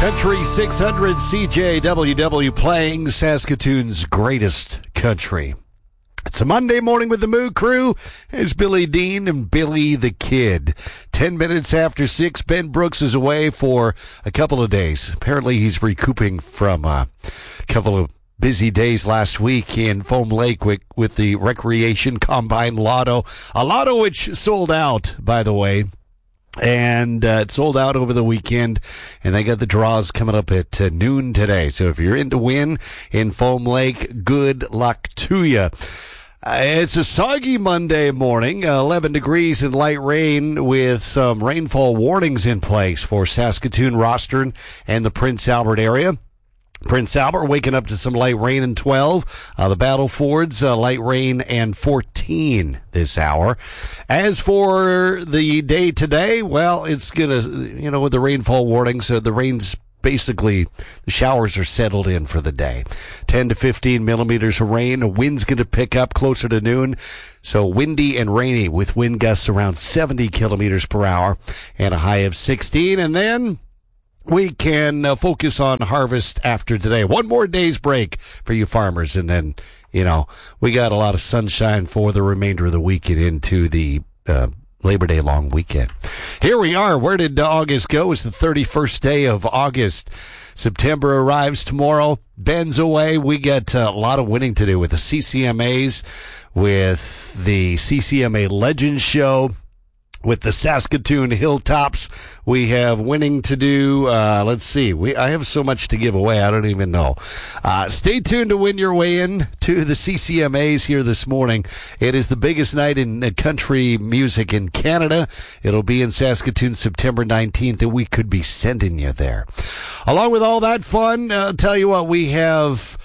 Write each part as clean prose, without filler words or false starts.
Country 600 CJWW playing Saskatoon's greatest country. It's a Monday morning with the Moo Crew. There's Billy Dean and Billy the Kid. 10 minutes after 6, Ben Brooks is away for a couple of days. Apparently he's recouping from a couple of busy days last week in Foam Lake with the Recreation Combine Lotto. A lotto which sold out, by the way. And it sold out over the weekend, and they got the draws coming up at noon today. So if you're in to win in Foam Lake, good luck to you. It's a soggy Monday morning, 11 degrees and light rain with some rainfall warnings in place for Saskatoon, Rostern, and the Prince Albert area. Prince Albert waking up to some light rain and 12. The Battlefords, light rain and 14 this hour. As for the day today, well, it's gonna, with the rainfall warnings, the rain's basically, the showers are settled in for the day. 10 to 15 millimeters of rain. The wind's gonna pick up closer to noon. So windy and rainy with wind gusts around 70 kilometers per hour and a high of 16. And then we can focus on harvest after today. One more day's break for you farmers, and then, we got a lot of sunshine for the remainder of the week and into the Labor Day long weekend. Here we are. Where did August go? It's the 31st day of August. September arrives tomorrow. Ben's away. We got a lot of winning to do with the CCMAs, with the CCMA Legends Show, with the Saskatoon Hilltops. We have winning to do. Let's see. I have so much to give away, I don't even know. Stay tuned to win your way in to the CCMAs here this morning. It is the biggest night in country music in Canada. It'll be in Saskatoon September 19th, and we could be sending you there. Along with all that fun, I'll tell you what, we have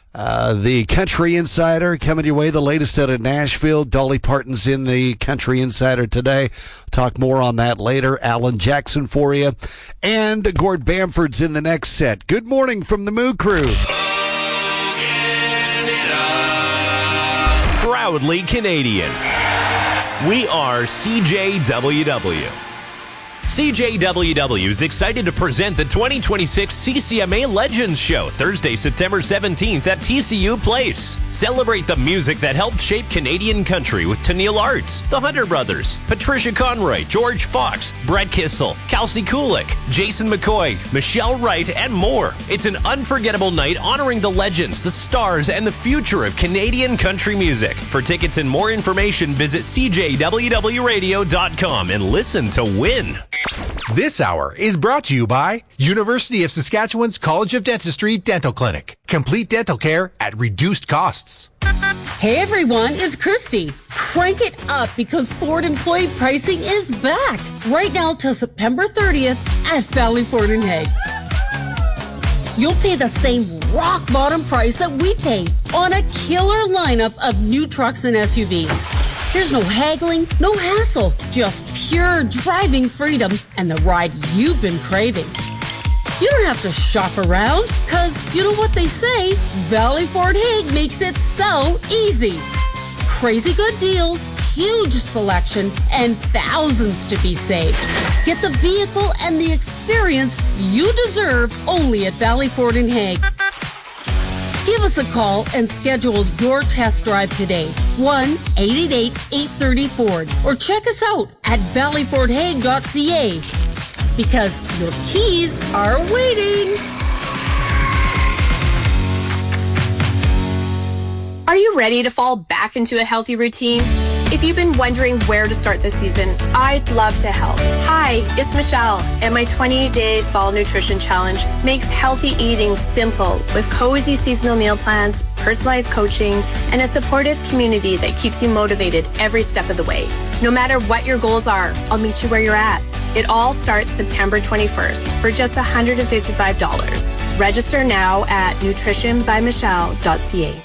the Country Insider coming your way, the latest out of Nashville. Dolly Parton's in the Country Insider today. Talk more on that later. Alan Jackson for you. And Gord Bamford's in the next set. Good morning from the Moo Crew. Proudly Canadian. We are CJWW. CJWW is excited to present the 2026 CCMA Legends Show Thursday, September 17th at TCU Place. Celebrate the music that helped shape Canadian country with Tennille Arts, the Hunter Brothers, Patricia Conroy, George Fox, Brett Kissel, Kelsey Kulik, Jason McCoy, Michelle Wright, and more. It's an unforgettable night honoring the legends, the stars, and the future of Canadian country music. For tickets and more information, visit CJWWradio.com and listen to win. This hour is brought to you by University of Saskatchewan's College of Dentistry Dental Clinic. Complete dental care at reduced costs. Hey everyone, it's Christy. Crank it up because Ford employee pricing is back. Right now till September 30th at Valley Ford in Hague. You'll pay the same rock bottom price that we pay on a killer lineup of new trucks and SUVs. There's no haggling, no hassle, just pure driving freedom and the ride you've been craving. You don't have to shop around, cause you know what they say, Valley Ford Hague makes it so easy. Crazy good deals, huge selection, and thousands to be saved. Get the vehicle and the experience you deserve only at Valley Ford in Hague. Give us a call and schedule your test drive today. 1-888-830-FORD. Or check us out at valleyfordhague.ca. Because your keys are waiting. Are you ready to fall back into a healthy routine? If you've been wondering where to start this season, I'd love to help. Hi, it's Michelle, and my 20-day fall nutrition challenge makes healthy eating simple with cozy seasonal meal plans, personalized coaching, and a supportive community that keeps you motivated every step of the way. No matter what your goals are, I'll meet you where you're at. It all starts September 21st for just $155. Register now at nutritionbymichelle.ca.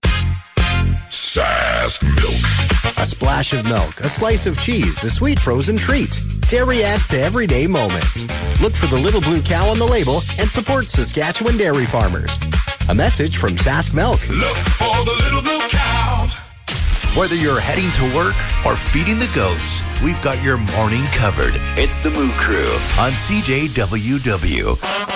Sask Milk. A splash of milk, a slice of cheese, a sweet frozen treat. Dairy adds to everyday moments. Look for the little blue cow on the label and support Saskatchewan dairy farmers. A message from Sask Milk. Look for the little blue cow. Whether you're heading to work or feeding the goats, we've got your morning covered. It's the Moo Crew on CJWW.